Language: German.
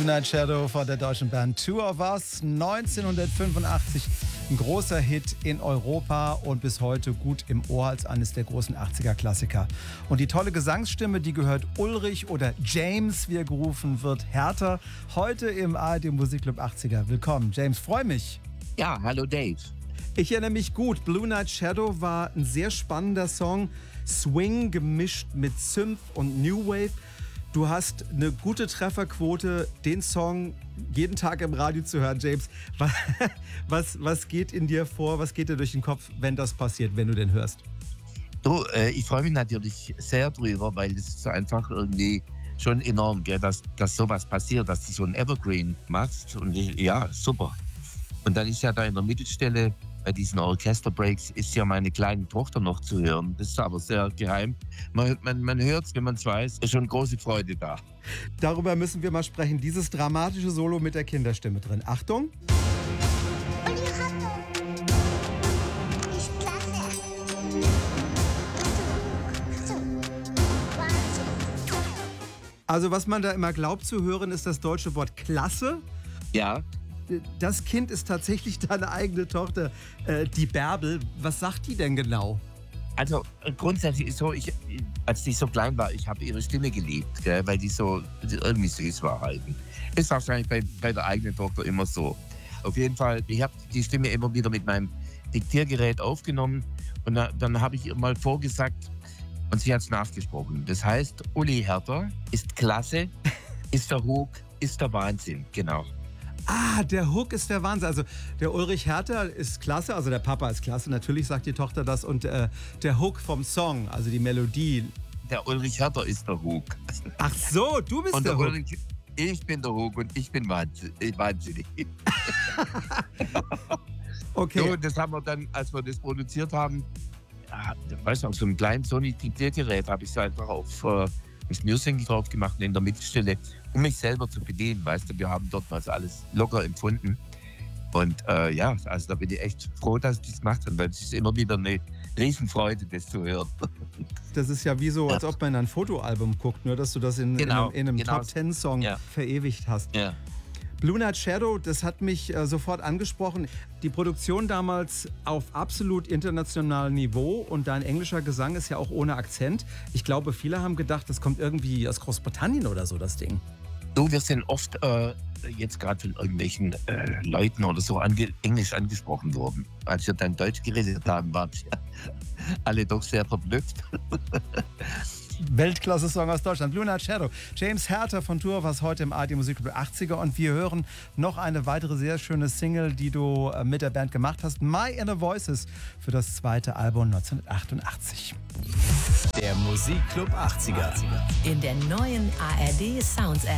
Blue Night Shadow von der deutschen Band Two of Us. 1985 ein großer Hit in Europa und bis heute gut im Ohr als eines der großen 80er-Klassiker. Und die tolle Gesangsstimme, die gehört Ulrich oder James, wie er gerufen wird, Herter, heute im ARD Musikclub 80er. Willkommen, James, freue mich. Ja, hallo Dave. Ich erinnere mich gut, Blue Night Shadow war ein sehr spannender Song, Swing gemischt mit Synth und New Wave. Du hast eine gute Trefferquote, den Song jeden Tag im Radio zu hören, James. Was geht in dir vor, was geht dir durch den Kopf, wenn das passiert, wenn du den hörst? Du, ich freue mich natürlich sehr drüber, weil es ist einfach irgendwie schon enorm, gell, dass sowas passiert, dass du so ein Evergreen machst. Und ja, super. Und dann ist ja da in der Mittelstelle bei diesen Orchesterbreaks ist ja meine kleine Tochter noch zu hören. Das ist aber sehr geheim. Man hört es, wenn man es weiß. Ist schon große Freude da. Darüber müssen wir mal sprechen. Dieses dramatische Solo mit der Kinderstimme drin. Achtung. Also was man da immer glaubt zu hören, ist das deutsche Wort klasse. Ja. Das Kind ist tatsächlich deine eigene Tochter, die Bärbel. Was sagt die denn genau? Also grundsätzlich ist so, als ich so klein war, ich habe ihre Stimme geliebt, gell, weil die so irgendwie süß war halt. Ist wahrscheinlich bei der eigenen Tochter immer so. Auf jeden Fall, ich habe die Stimme immer wieder mit meinem Diktiergerät aufgenommen und dann habe ich ihr mal vorgesagt und sie hat es nachgesprochen. Das heißt, Uli Herter ist klasse, ist der Hook, ist der Wahnsinn, genau. Ah, der Hook ist der Wahnsinn. Also der Ulrich Herter ist klasse, also der Papa ist klasse. Natürlich sagt die Tochter das. Und der Hook vom Song, also die Melodie. Der Ulrich Herter ist der Hook. Ach so, du bist und der Hook. Ulrich, ich bin der Hook und ich bin wahnsinnig. Okay. So, das haben wir dann, als wir das produziert haben, weißt du, auf so einem kleinen Sony-Diktiergerät habe ich es einfach auf das Music drauf gemacht in der Mittelstelle, um mich selber zu bedienen, weißt du, wir haben dort mal alles locker empfunden und ja, also da bin ich echt froh, dass ich das gemacht habe, weil es ist immer wieder eine Riesenfreude, das zu hören. Das ist ja wie so, als ob man in ein Fotoalbum guckt, nur dass du das in einem Top-10-Song verewigt hast. Ja. Blue Night Shadow, das hat mich sofort angesprochen. Die Produktion damals auf absolut internationalem Niveau und dein englischer Gesang ist ja auch ohne Akzent. Ich glaube, viele haben gedacht, das kommt irgendwie aus Großbritannien oder so, das Ding. Du, wir sind oft jetzt gerade von irgendwelchen Leuten oder so Englisch angesprochen worden. Als wir dann Deutsch geredet haben, waren alle doch sehr verblüfft. Weltklasse-Song aus Deutschland, Blue Night Shadow. James Herter von Tour was heute im ARD Musikclub 80er und wir hören noch eine weitere sehr schöne Single, die du mit der Band gemacht hast, My Inner Voices, für das zweite Album 1988. Der Musikclub 80er. In der neuen ARD Sounds App.